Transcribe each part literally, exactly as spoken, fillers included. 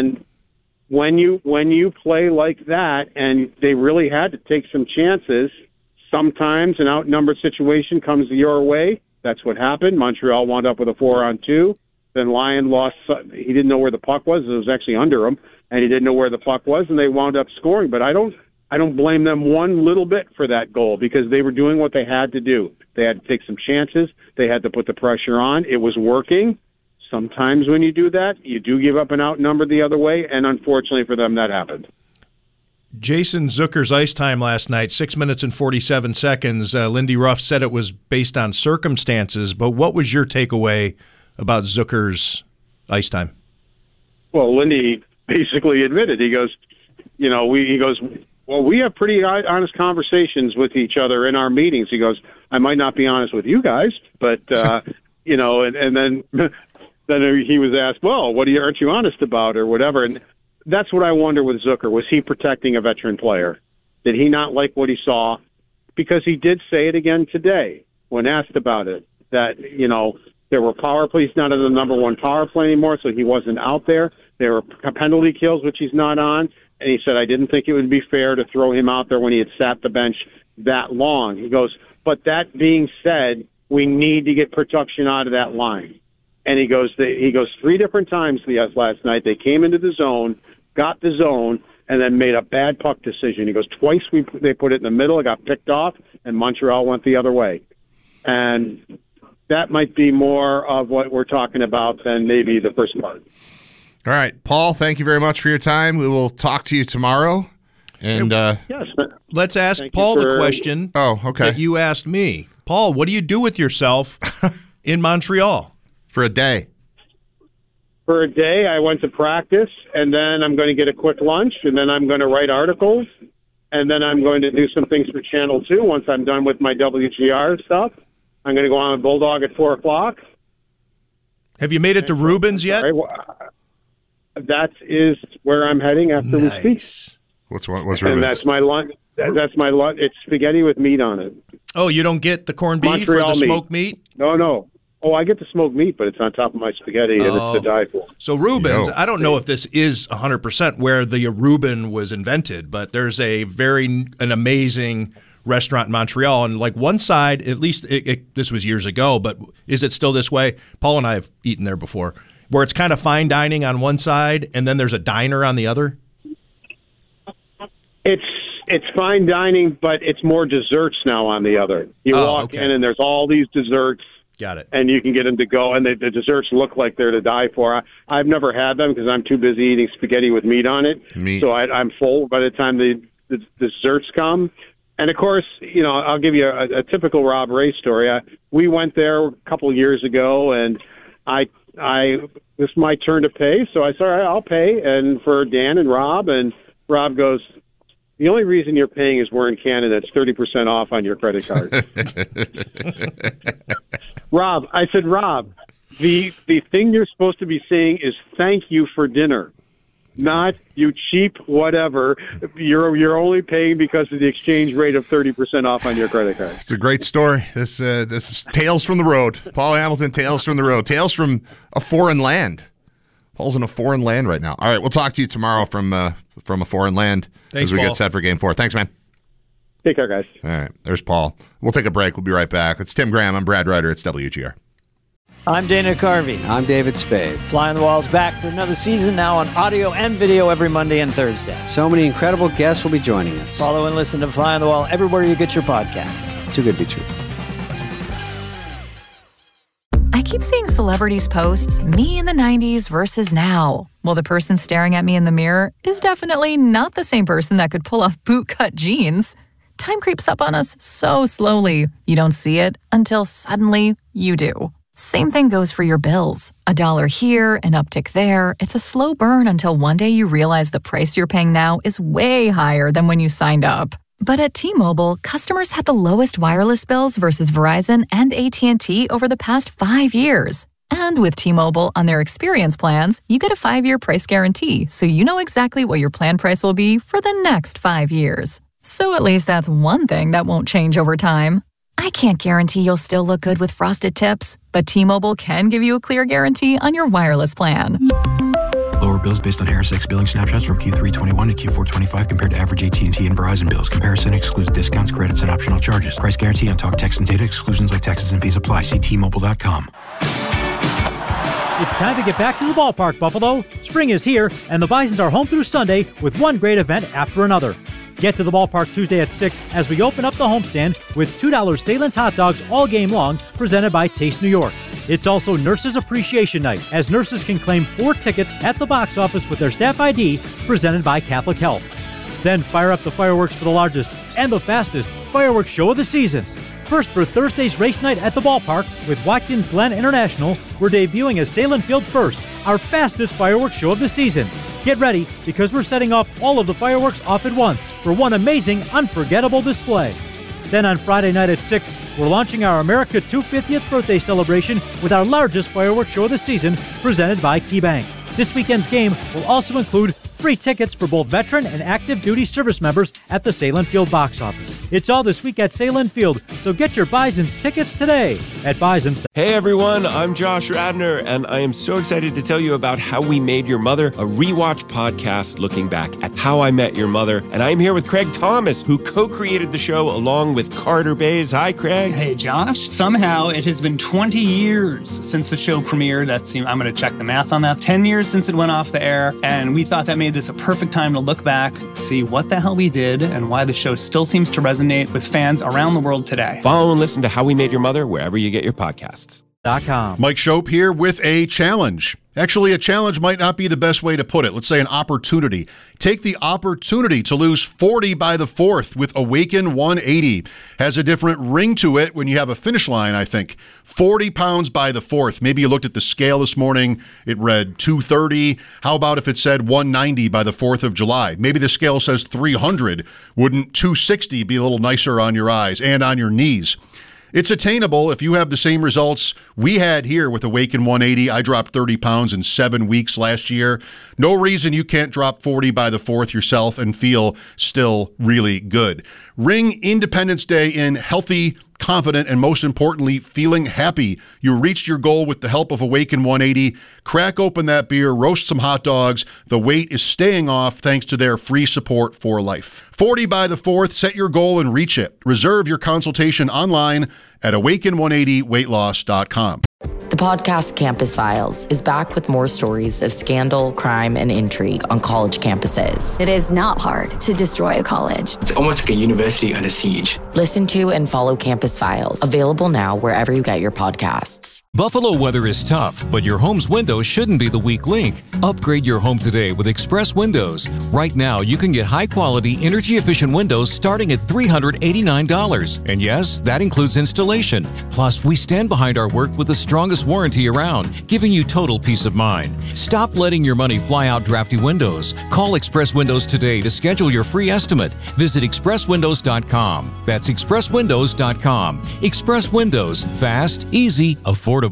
And when you when you play like that, and they really had to take some chances, sometimes an outnumbered situation comes your way. That's what happened. Montreal wound up with a four on two. Then Lyon lost. He didn't know where the puck was. It was actually under him, and he didn't know where the puck was, and they wound up scoring. But I don't I don't blame them one little bit for that goal, because they were doing what they had to do. They had to take some chances. They had to put the pressure on. It was working. Sometimes when you do that, you do give up an outnumber the other way, and unfortunately for them, that happened. Jason Zucker's ice time last night, six minutes and forty-seven seconds. Uh, Lindy Ruff said it was based on circumstances, but what was your takeaway about Zucker's ice time? Well, Lindy basically admitted. He goes, you know, we, he goes, well, we have pretty honest conversations with each other in our meetings. He goes, I might not be honest with you guys, but, uh, you know, and, and then... Then he was asked, well, what are you, aren't you honest about or whatever? And that's what I wonder with Zucker. Was he protecting a veteran player? Did he not like what he saw? Because he did say it again today when asked about it, that, you know, there were power plays, not on the number one power play anymore, so he wasn't out there. There were penalty kills, which he's not on. And he said, I didn't think it would be fair to throw him out there when he had sat the bench that long. He goes, but that being said, we need to get production out of that line. And he goes, they, he goes three different times last night. They came into the zone, got the zone, and then made a bad puck decision. He goes, twice we they put it in the middle, it got picked off, and Montreal went the other way. And that might be more of what we're talking about than maybe the first part. All right, Paul, thank you very much for your time. We will talk to you tomorrow. And uh, yes, let's ask Paul for, the question oh, okay. that you asked me. Paul, what do you do with yourself in Montreal? For a day. For a day, I went to practice, and then I'm going to get a quick lunch, and then I'm going to write articles, and then I'm going to do some things for Channel two once I'm done with my W G R stuff. I'm going to go on with Bulldog at four o'clock. Have you made it to Rubens yet? That is where I'm heading after nice. we speak. What's what's Rubens? And that's my lunch. That's my lunch. It's spaghetti with meat on it. Oh, you don't get the corned beef Montreal or the meat. smoked meat? No, no. Oh, I get the smoked meat, but it's on top of my spaghetti, and oh. it's to die for. So Rubens, Yo. I don't know if this is one hundred percent where the Reuben was invented, but there's a very an amazing restaurant in Montreal, and like one side, at least it, it, this was years ago, but is it still this way? Paul and I have eaten there before, where it's kind of fine dining on one side, and then there's a diner on the other. It's it's fine dining, but it's more desserts now on the other. You oh, walk okay. in, and there's all these desserts. Got it. And you can get them to go, and the, the desserts look like they're to die for. I, I've never had them because I'm too busy eating spaghetti with meat on it. Meat. So I, I'm full by the time the, the, the desserts come. And, of course, you know, I'll give you a, a typical Rob Ray story. I, we went there a couple of years ago, and I, I it's my turn to pay. So I said, all right, I'll pay, and for Dan and Rob. And Rob goes, the only reason you're paying is we're in Canada. It's thirty percent off on your credit card. Rob, I said, Rob, the the thing you're supposed to be saying is thank you for dinner, not you cheap whatever. You're you're only paying because of the exchange rate of thirty percent off on your credit card. It's a great story. This uh, this is Tales from the Road. Paul Hamilton, Tales from the Road. Tales from a foreign land. Paul's in a foreign land right now. All right, we'll talk to you tomorrow from uh, from a foreign land Thanks, as we Paul. get set for Game Four. Thanks, man. Take care, guys. All right, there's Paul. We'll take a break. We'll be right back. It's Tim Graham. I'm Brad Ryder. It's W G R. I'm Dana Carvey. I'm David Spade. Fly on the Wall's back for another season, now on audio and video every Monday and Thursday. So many incredible guests will be joining us. Follow and listen to Fly on the Wall everywhere you get your podcasts. Too good to be true. I keep seeing celebrities posts, me in the nineties versus now. Well, the person staring at me in the mirror is definitely not the same person that could pull off bootcut jeans. Time creeps up on us so slowly. You don't see it until suddenly you do. Same thing goes for your bills. A dollar here, an uptick there. It's a slow burn until one day you realize the price you're paying now is way higher than when you signed up. But at T-Mobile, customers had the lowest wireless bills versus Verizon and A T and T over the past five years. And with T-Mobile on their experience plans, you get a five-year price guarantee, so you know exactly what your plan price will be for the next five years. So at least that's one thing that won't change over time. I can't guarantee you'll still look good with frosted tips, but T-Mobile can give you a clear guarantee on your wireless plan. Lower bills based on Harris X billing snapshots from Q three twenty-one to Q four twenty-five compared to average A T and T and Verizon bills. Comparison excludes discounts, credits, and optional charges. Price guarantee on talk, text, and data. Exclusions like taxes and fees apply. See T Mobile dot com. It's time to get back to the ballpark, Buffalo. Spring is here, and the Bisons are home through Sunday with one great event after another. Get to the ballpark Tuesday at six as we open up the homestand with two dollar Salen's hot dogs all game long, presented by Taste New York. It's also Nurses Appreciation Night, as nurses can claim four tickets at the box office with their staff I D, presented by Catholic Health. Then fire up the fireworks for the largest and the fastest fireworks show of the season. First for Thursday's race night at the ballpark with Watkins Glen International, we're debuting as Salem Field First, our fastest fireworks show of the season. Get ready, because we're setting off all of the fireworks off at once for one amazing, unforgettable display. Then on Friday night at six, we're launching our America two hundred fiftieth birthday celebration with our largest fireworks show of the season, presented by KeyBank. This weekend's game will also include free tickets for both veteran and active duty service members at the Salem Field box office. It's all this week at Salem Field, so get your Bisons tickets today at Bisons. Hey everyone, I'm Josh Radner, and I am so excited to tell you about How We Made Your Mother, a rewatch podcast looking back at How I Met Your Mother. And I'm here with Craig Thomas, who co-created the show along with Carter Bays. Hi, Craig. Hey, Josh. Somehow it has been twenty years since the show premiered. That's, I'm going to check the math on that. ten years since it went off the air, and we thought that made this a perfect time to look back, see what the hell we did, and why the show still seems to resonate with fans around the world today. Follow and listen to How We Made Your Mother wherever you get your podcasts. Mike Shope here with a challenge. Actually, a challenge might not be the best way to put it. Let's say an opportunity. Take the opportunity to lose forty by the fourth with Awaken one eighty. Has a different ring to it when you have a finish line, I think. forty pounds by the fourth. Maybe you looked at the scale this morning. It read two thirty. How about if it said one ninety by the fourth of July? Maybe the scale says three hundred. Wouldn't two sixty be a little nicer on your eyes and on your knees? It's attainable if you have the same results we had here with Awaken one eighty. I dropped thirty pounds in seven weeks last year. No reason you can't drop forty by the fourth yourself and feel still really good. Ring Independence Day in healthy, confident, and most importantly, feeling happy. You reached your goal with the help of Awaken one eighty. Crack open that beer, roast some hot dogs. The weight is staying off thanks to their free support for life. forty by the fourth, set your goal and reach it. Reserve your consultation online at awaken one eighty weight loss dot com. The podcast Campus Files is back with more stories of scandal, crime, and intrigue on college campuses. It is not hard to destroy a college. It's almost like a university under siege. Listen to and follow Campus Files, available now wherever you get your podcasts. Buffalo weather is tough, but your home's windows shouldn't be the weak link. Upgrade your home today with Express Windows. Right now, you can get high-quality, energy-efficient windows starting at three hundred eighty-nine dollars. And yes, that includes installation. Plus, we stand behind our work with the strongest warranty around, giving you total peace of mind. Stop letting your money fly out drafty windows. Call Express Windows today to schedule your free estimate. Visit express windows dot com. That's express windows dot com. Express Windows. Fast, easy, affordable.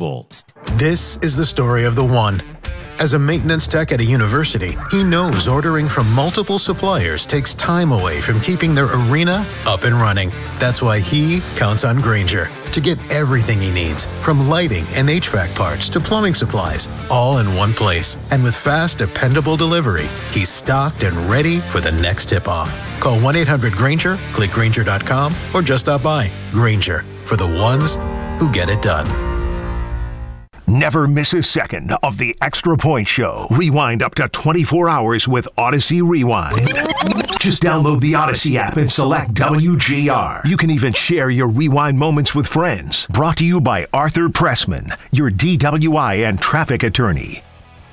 This is the story of the one. As a maintenance tech at a university, he knows ordering from multiple suppliers takes time away from keeping their arena up and running. That's why he counts on Grainger to get everything he needs, from lighting and H V A C parts to plumbing supplies, all in one place. And with fast, dependable delivery, he's stocked and ready for the next tip-off. Call one eight hundred Grainger, click Grainger dot com, or just stop by. Grainger, for the ones who get it done. Never miss a second of the Extra Point Show. Rewind up to twenty-four hours with Odyssey Rewind. Just download the Odyssey app and select W G R. You can even share your rewind moments with friends. Brought to you by Arthur Pressman, your D W I and traffic attorney.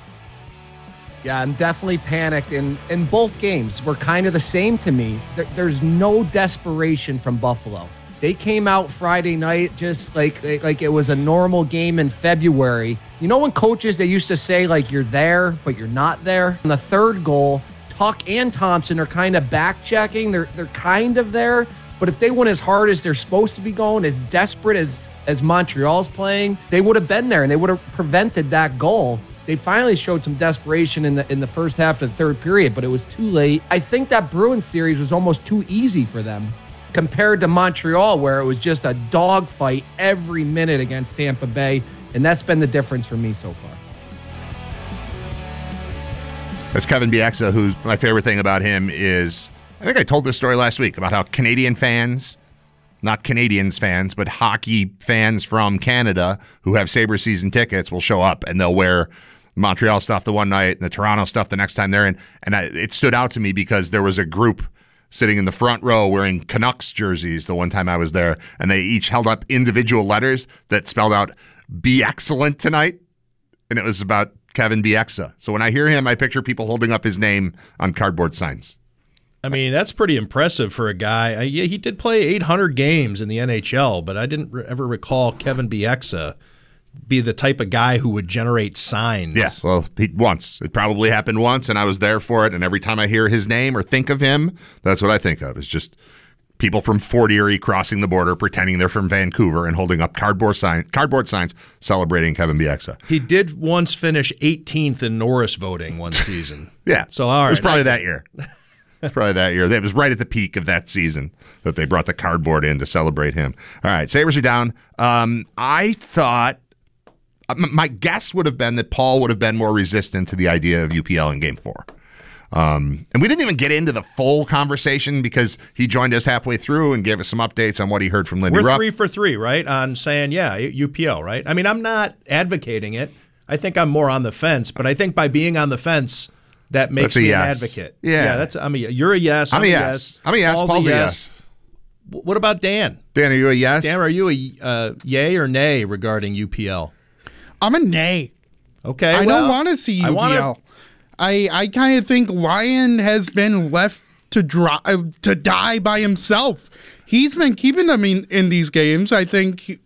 Yeah, I'm definitely panicked, and, and both games were kind of the same to me. There, there's no desperation from Buffalo. They came out Friday night just like, like like it was a normal game in February. You know when coaches, they used to say, like, you're there, but you're not there? On the third goal, Tuck and Thompson are kind of back-checking. They're, they're kind of there, but if they went as hard as they're supposed to be going, as desperate as, as Montreal's playing, they would have been there, and they would have prevented that goal. They finally showed some desperation in the in the first half of the third period, but it was too late. I think that Bruins series was almost too easy for them, compared to Montreal, where it was just a dogfight every minute against Tampa Bay, and that's been the difference for me so far. That's Kevin Bieksa, who's my favorite thing about him is, I think I told this story last week about how Canadian fans, not Canadians fans, but hockey fans from Canada who have Sabres season tickets will show up and they'll wear Montreal stuff the one night and the Toronto stuff the next time they're in. And I, it stood out to me because there was a group sitting in the front row wearing Canucks jerseys the one time I was there, and they each held up individual letters that spelled out "Be excellent tonight," and it was about Kevin Bieksa. So when I hear him, I picture people holding up his name on cardboard signs. I mean, that's pretty impressive for a guy. Uh, yeah, he did play eight hundred games in the N H L, but I didn't re- ever recall Kevin Bieksa be the type of guy who would generate signs. Yeah, well, he, once. It probably happened once, and I was there for it, and every time I hear his name or think of him, that's what I think of. It's just people from Fort Erie crossing the border, pretending they're from Vancouver, and holding up cardboard, sign, cardboard signs celebrating Kevin Bieksa. He did once finish eighteenth in Norris voting one season. Yeah, so all right. It was probably that year. It's probably that year. It was right at the peak of that season that they brought the cardboard in to celebrate him. All right, Sabres are down. Um, I thought, my guess would have been that Paul would have been more resistant to the idea of U P L in Game four. Um, and we didn't even get into the full conversation because he joined us halfway through and gave us some updates on what he heard from Lindy We're Ruff. three for three, right, on saying, yeah, U P L, right? I mean, I'm not advocating it. I think I'm more on the fence, but I think by being on the fence, that makes me yes. an advocate. Yeah. yeah, that's. I mean, you're a yes. I'm, I'm a yes. yes. I'm a yes. Paul's, Paul's a a yes. yes. What about Dan? Dan, are you a yes? Dan, are you a uh, yay or nay regarding U P L? I'm a nay. Okay, I well, don't want to see U P L. I, wanna... I, I kind of think Ryan has been left to dry, uh, to die by himself. He's been keeping them in, in these games. I think he,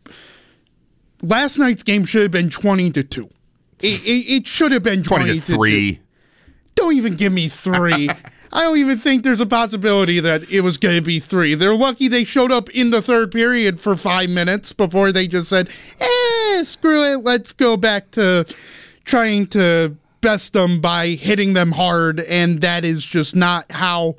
last night's game should have been twenty to two. It, it, it should have been twenty, twenty to three. To two. Don't even give me three. I don't even think there's a possibility that it was going to be three. They're lucky they showed up in the third period for five minutes before they just said, eh, screw it. Let's go back to trying to best them by hitting them hard. And that is just not how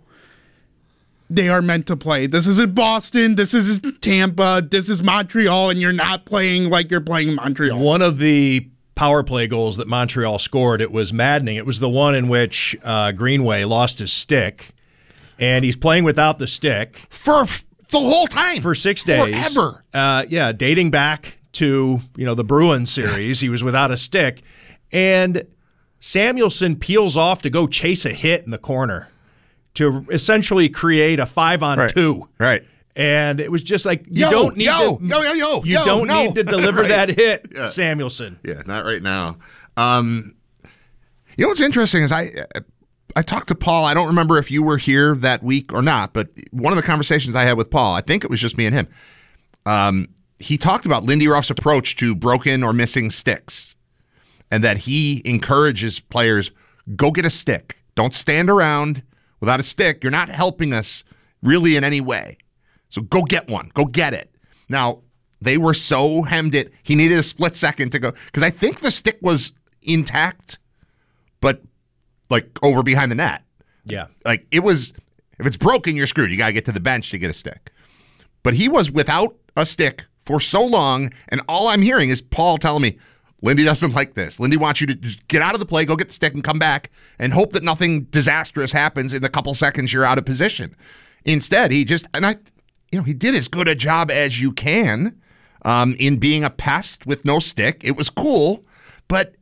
they are meant to play. This isn't Boston. This is Tampa. This is Montreal. And you're not playing like you're playing Montreal. One of the power play goals that Montreal scored, it was maddening. It was the one in which uh, Greenway lost his stick, and he's playing without the stick for f- the whole time for six days. Forever. Uh, yeah, dating back to you know the Bruins series, he was without a stick, and Samuelsson peels off to go chase a hit in the corner to essentially create a five on right. two. Right. And it was just like you yo, don't need yo, to, yo, yo, yo, you yo, don't no. need to deliver right. that hit, yeah. Samuelsson. Yeah, not right now. Um, you know what's interesting is I I talked to Paul. I don't remember if you were here that week or not, but one of the conversations I had with Paul, I think it was just me and him. Um, he talked about Lindy Ruff's approach to broken or missing sticks, and that he encourages players, go get a stick. Don't stand around without a stick. You're not helping us really in any way. So go get one. Go get it. Now, they were so hemmed it, he needed a split second to go. Because I think the stick was intact, but like over behind the net. Yeah. Like it was, if it's broken, you're screwed. You got to get to the bench to get a stick. But he was without a stick for so long, and all I'm hearing is Paul telling me, Lindy doesn't like this. Lindy wants you to just get out of the play, go get the stick, and come back, and hope that nothing disastrous happens in the couple seconds you're out of position. Instead, he just, and I, you know, he did as good a job as you can um, in being a pest with no stick. It was cool, but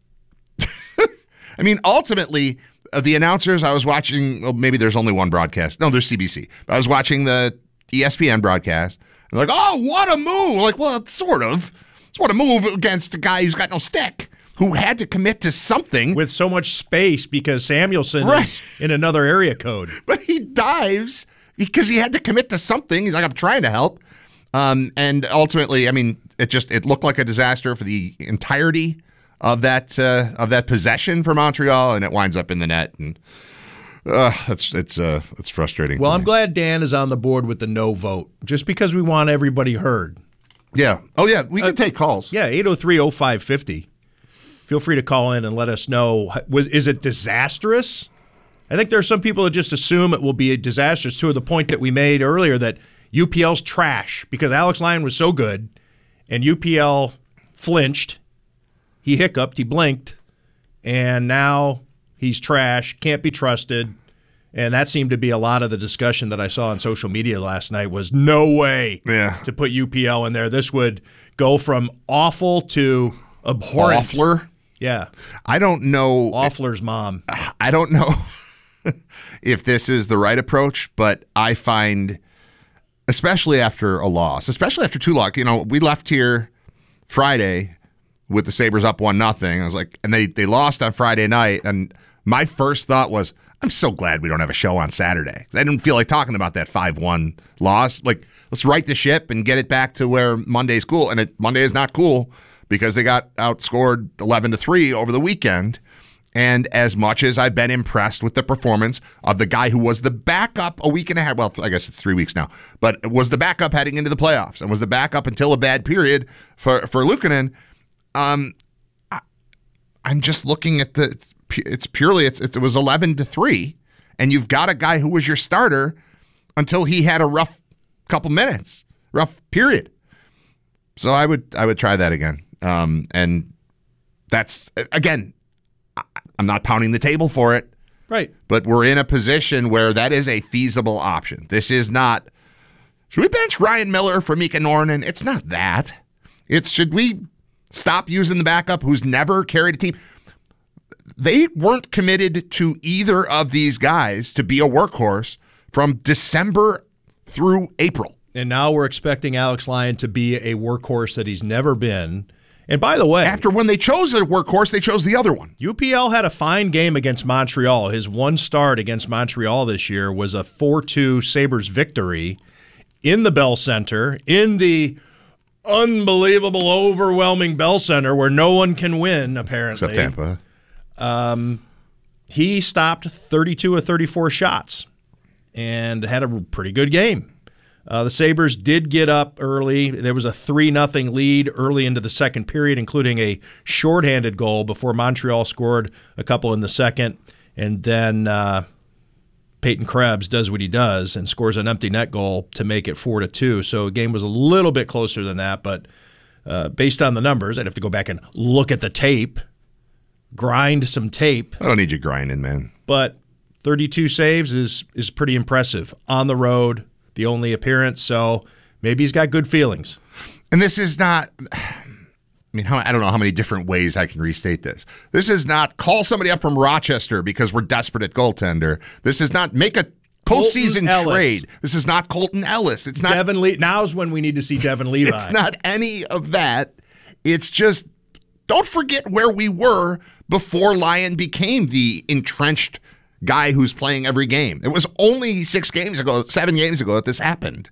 I mean, ultimately, uh, the announcers, I was watching, well, maybe there's only one broadcast. No, there's C B C. But I was watching the E S P N broadcast. And they're like, oh, what a move. Like, well, it's sort of. It's what a move against a guy who's got no stick, who had to commit to something. With so much space because Samuelsson right. is in another area code. But he dives because he had to commit to something. He's like, I'm trying to help. Um, and ultimately, I mean, it just it looked like a disaster for the entirety of that uh, of that possession for Montreal, and it winds up in the net. And uh, it's it's uh, it's frustrating. Well, I'm glad Dan is on the board with the no vote, just because we want everybody heard. Yeah. Oh, yeah. We can uh, take calls. Yeah, eight oh three oh five fifty. Feel free to call in and let us know. Was is it disastrous? I think there are some people that just assume it will be disastrous to the point that we made earlier that U P L's trash because Alex Lyon was so good and U P L flinched. He hiccuped, he blinked, and now He's trash, can't be trusted. And that seemed to be a lot of the discussion that I saw on social media last night was no way yeah. to put U P L in there. This would go from awful to abhorrent. Awfler? Yeah. I don't know. Awfler's mom. I don't know if this is the right approach, but I find, especially after a loss, especially after two losses, you know, we left here Friday with the Sabres up one nothing. I was like, and they, they lost on Friday night. And my first thought was, I'm so glad we don't have a show on Saturday. I didn't feel like talking about that five one loss. Like, let's right the ship and get it back to where Monday's cool. And it, Monday is not cool because they got outscored eleven to three over the weekend. And as much as I've been impressed with the performance of the guy who was the backup a week and a half, well, I guess it's three weeks now, but was the backup heading into the playoffs and was the backup until a bad period for, for Luukkonen, um, I, I'm just looking at the... It's purely, it's, it was eleven to three, and you've got a guy who was your starter until he had a rough couple minutes, rough period. So I would I would try that again. Um, and that's, again, I'm not pounding the table for it. Right. But we're in a position where that is a feasible option. This is not, should we bench Ryan Miller for Mika Nornen? It's not that. It's, should we stop using the backup who's never carried a team? They weren't committed to either of these guys to be a workhorse from December through April. And now we're expecting Alex Lyon to be a workhorse that he's never been. And by the way, after when they chose a workhorse, they chose the other one. U P L had a fine game against Montreal. His one start against Montreal this year was a four two Sabres victory in the Bell Center, in the unbelievable, overwhelming Bell Center where no one can win, apparently. Except Tampa. Um, he stopped thirty-two of thirty-four shots and had a pretty good game. Uh, the Sabres did get up early. There was a three nothing lead early into the second period, including a shorthanded goal before Montreal scored a couple in the second. And then uh, Peyton Krebs does what he does and scores an empty net goal to make it four to two. So the game was a little bit closer than that, but uh, based on the numbers, I'd have to go back and look at the tape. Grind some tape. I don't need you grinding, man. But thirty-two saves is is pretty impressive. On the road, the only appearance, so maybe he's got good feelings. And this is not, I mean, how, I don't know how many different ways I can restate this. This is not call somebody up from Rochester because we're desperate at goaltender. This is not make a postseason trade. This is not Colton Ellis. It's not Devin Le- Now's when we need to see Devin Levi. It's not any of that. It's just, don't forget where we were before Lyon became the entrenched guy who's playing every game. It was only six games ago, seven games ago that this happened.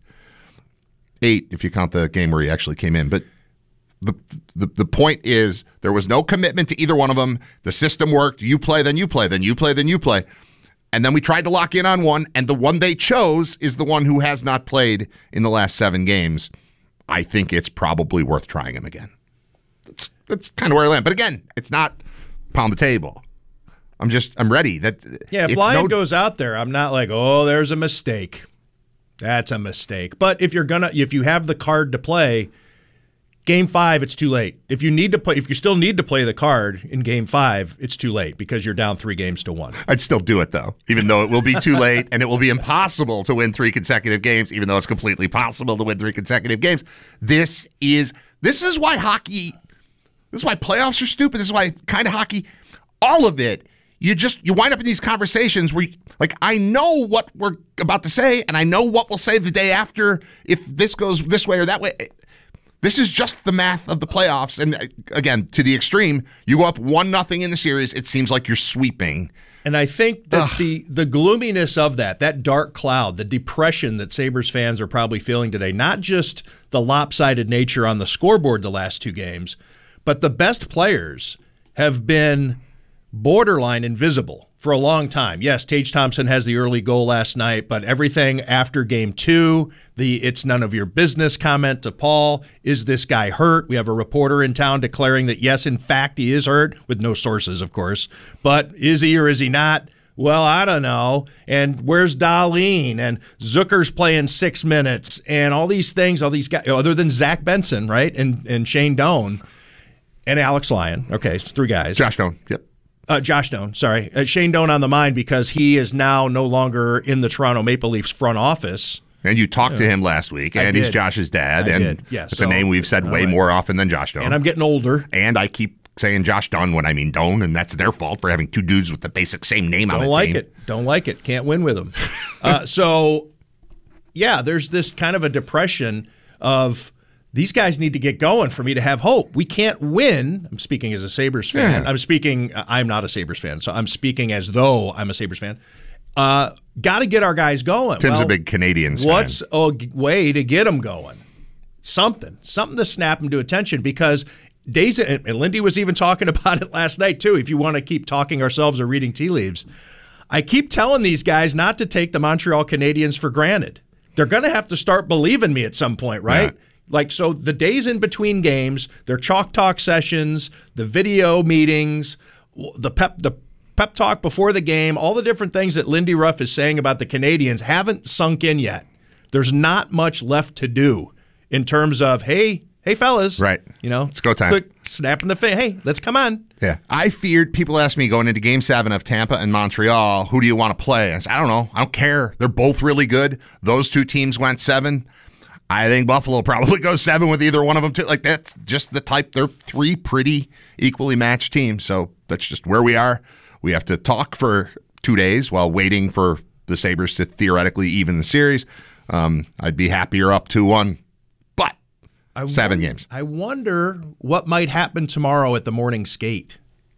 Eight, if you count the game where he actually came in. But the, the the point is there was no commitment to either one of them. The system worked. You play, then you play, then you play, then you play. And then we tried to lock in on one, and the one they chose is the one who has not played in the last seven games. I think it's probably worth trying him again. That's, that's kind of where I land. But again, it's not pound the table. I'm just, I'm ready. That Yeah, if it's Lyon no, goes out there, I'm not like, oh, there's a mistake. That's a mistake. But if you're gonna, if you have the card to play, game five, it's too late. If you need to play, if you still need to play the card in game five, it's too late because you're down three games to one. I'd still do it though, even though it will be too late and it will be impossible to win three consecutive games, even though it's completely possible to win three consecutive games. This is this is why hockey. This is why playoffs are stupid. This is why kind of hockey, all of it, you just, you wind up in these conversations where, you, like, I know what we're about to say, and I know what we'll say the day after if this goes this way or that way. This is just the math of the playoffs. And again, to the extreme, you go up one nothing in the series, it seems like you're sweeping. And I think that the the gloominess of that, that dark cloud, the depression that Sabres fans are probably feeling today, not just the lopsided nature on the scoreboard the last two games, but the best players have been borderline invisible for a long time. Yes, Tage Thompson has the early goal last night, but everything after game two, the it's none of your business comment to Paul, is this guy hurt? We have a reporter in town declaring that, yes, in fact, he is hurt, with no sources, of course. But is he or is he not? Well, I don't know. And where's Dahlin? And Zucker's playing six minutes and all these things, all these guys, other than Zach Benson, right? And, and Shane Doan. And Alex Lyon. Okay, so three guys. Josh Doan, yep. Uh, Josh Doan, sorry. Uh, Shane Doan on the mind because he is now no longer in the Toronto Maple Leafs front office. And you talked Yeah. to him last week, I and he's did. Josh's dad. I and did, yeah, It's so- a name we've said all way right. more often than Josh Doan. And I'm getting older. And I keep saying Josh Doan when I mean Doan, and that's their fault for having two dudes with the basic same name on Don't a like team. it. Don't like it. Can't win with them. uh, so, yeah, there's this kind of a depression of these guys need to get going for me to have hope. We can't win. I'm speaking as a Sabres fan. Yeah. I'm speaking, I'm not a Sabres fan, so I'm speaking as though I'm a Sabres fan. Uh, Got to get our guys going. Tim's well, a big Canadians What's fan. a g- way to get them going? Something. Something to snap them to attention because days, and, and Lindy was even talking about it last night too, if you want to keep talking ourselves or reading tea leaves. I keep telling these guys not to take the Montreal Canadiens for granted. They're going to have to start believing me at some point, right? Yeah. Like, so the days in between games, their chalk talk sessions, the video meetings, the pep, the pep talk before the game, all the different things that Lindy Ruff is saying about the Canadians haven't sunk in yet. There's not much left to do in terms of, hey, hey, fellas. Right. You know, It's go time. Quick snap in the face. Hey, let's come on. Yeah. I feared people asked me going into game seven of Tampa and Montreal, who do you want to play? I said, I don't know. I don't care. They're both really good. Those two teams went seven. I think Buffalo probably goes seven with either one of them too. Like, that's just the type. They're three pretty equally matched teams. So that's just where we are. We have to talk for two days while waiting for the Sabres to theoretically even the series. Um, I'd be happier up two one. But I seven wonder, games. I wonder what might happen tomorrow at the morning skate.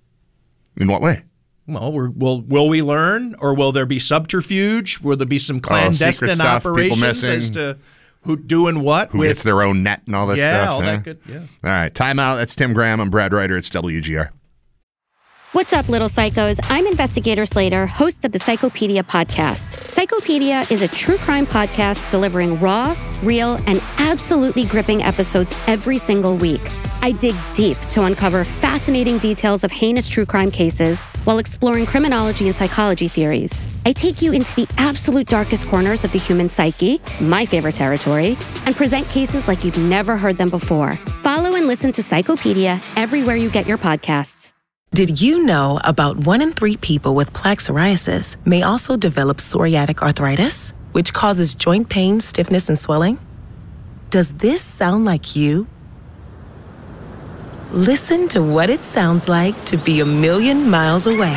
In what way? Well, we're, will will we learn, or will there be subterfuge? Will there be some clandestine secret stuff, people operations missing. as to who doing what? Who with, gets their own net and all this yeah, stuff? all huh? that good. Yeah. All right, timeout. That's Tim Graham. I'm Brad Ryder. It's W G R. What's up, little psychos? I'm Investigator Slater, host of the Psychopedia podcast. Psychopedia is a true crime podcast delivering raw, real, and absolutely gripping episodes every single week. I dig deep to uncover fascinating details of heinous true crime cases while exploring criminology and psychology theories. I take you into the absolute darkest corners of the human psyche, my favorite territory, and present cases like you've never heard them before. Follow and listen to Psychopedia everywhere you get your podcasts. Did you know about one in three people with plaque psoriasis may also develop psoriatic arthritis, which causes joint pain, stiffness, and swelling? Does this sound like you? Listen to what it sounds like to be a million miles away.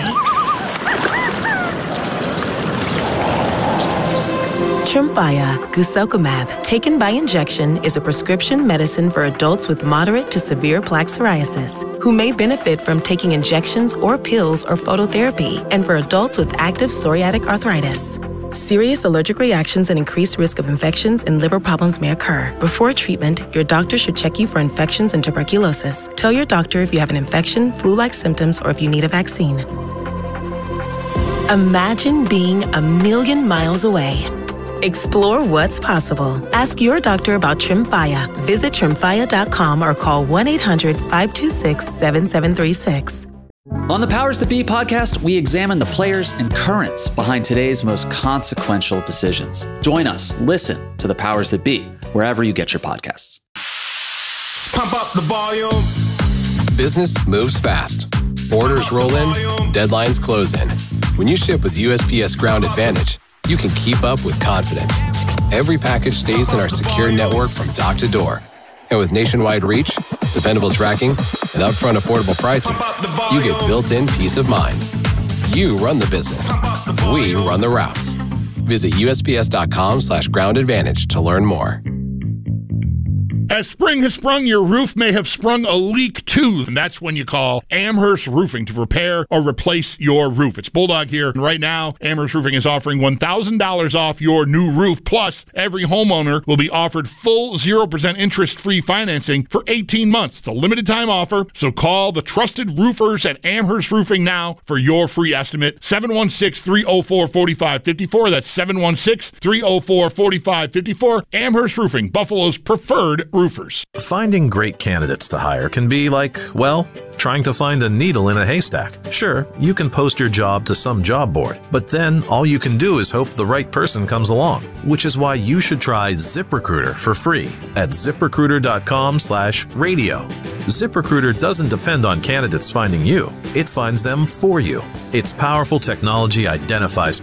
Tremfya guselkumab, taken by injection, is a prescription medicine for adults with moderate to severe plaque psoriasis who may benefit from taking injections or pills or phototherapy, and for adults with active psoriatic arthritis. Serious allergic reactions and increased risk of infections and liver problems may occur. Before treatment, your doctor should check you for infections and tuberculosis. Tell your doctor if you have an infection, flu-like symptoms, or if you need a vaccine. Imagine being a million miles away. Explore what's possible. Ask your doctor about Tremfya. Visit tremfya dot com or call one eight hundred five two six seven seven three six. On the Powers That Be podcast, we examine the players and currents behind today's most consequential decisions. Join us. Listen to the Powers That Be wherever you get your podcasts. Pump up the volume. Business moves fast. Orders roll in, deadlines close in. When you ship with U S P S Ground Advantage, you can keep up with confidence. Every package stays in our secure network from dock to door. And with nationwide reach, dependable tracking, and upfront affordable pricing, you get built-in peace of mind. You run the business. We run the routes. Visit U S P S dot com slash ground advantage to learn more. As spring has sprung, your roof may have sprung a leak too, and that's when you call Amherst Roofing to repair or replace your roof. It's Bulldog here, and right now, Amherst Roofing is offering one thousand dollars off your new roof, plus every homeowner will be offered full zero percent interest-free financing for eighteen months. It's a limited-time offer, so call the trusted roofers at Amherst Roofing now for your free estimate. seven one six, three oh four, four five five four. That's seven one six, three oh four, four five five four. Amherst Roofing, Buffalo's preferred roofers. Finding great candidates to hire can be like, well, trying to find a needle in a haystack. Sure, you can post your job to some job board, but then all you can do is hope the right person comes along, which is why you should try ZipRecruiter for free at zip recruiter dot com slash radio. ZipRecruiter doesn't depend on candidates finding you. It finds them for you. Its powerful technology identifies